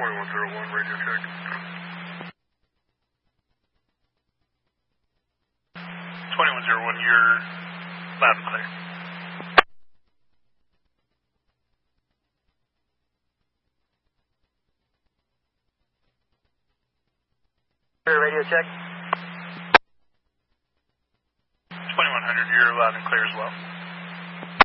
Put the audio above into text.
2101, radio check. 2101, you're loud and clear. Radio check. 2100, you're loud and clear as well.